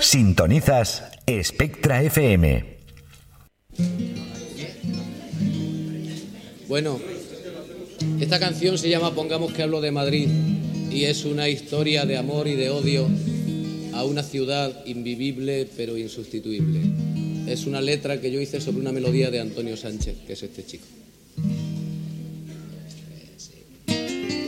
Sintonizas Spectra FM. Bueno, esta canción se llama Pongamos que hablo de Madrid y es una historia de amor y de odio a una ciudad invivible pero insustituible. Es una letra que yo hice sobre una melodía de Antonio Sánchez, que es este chico.